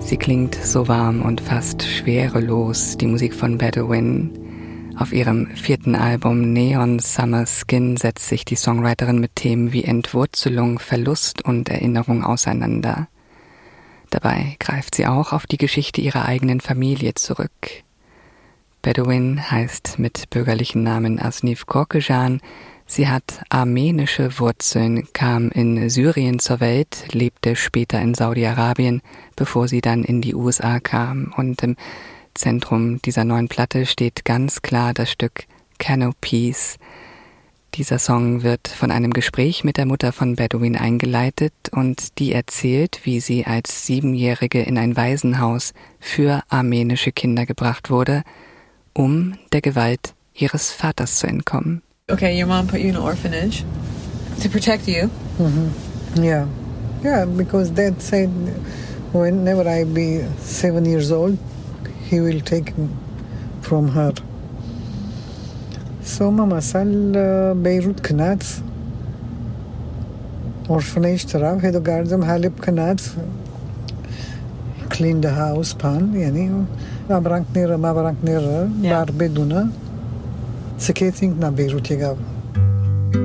Sie klingt so warm und fast schwerelos, die Musik von Bedouin. Auf ihrem 4. Album Neon Summer Skin setzt sich die Songwriterin mit Themen wie Entwurzelung, Verlust und Erinnerung auseinander. Dabei greift sie auch auf die Geschichte ihrer eigenen Familie zurück. Bedouin heißt mit bürgerlichen Namen Asnif Korkejan. Sie hat armenische Wurzeln, kam in Syrien zur Welt, lebte später in Saudi-Arabien, bevor sie dann in die USA kam. Und im Zentrum dieser neuen Platte steht ganz klar das Stück Canopies. Dieser Song wird von einem Gespräch mit der Mutter von Bedouin eingeleitet und die erzählt, wie sie als 7-Jährige in ein Waisenhaus für armenische Kinder gebracht wurde, um der Gewalt ihres Vaters zu entkommen. Okay, your mom put you in an orphanage to protect you. Mm-hmm. Yeah, because Dad said whenever I be 7 years old, he will take him from her. So Mama sal Beirut knat orphanage taraf hedo gardem Halep knat clean the house pan yani ma brank nira bar beduna سكيتينج نا بيروت يقاب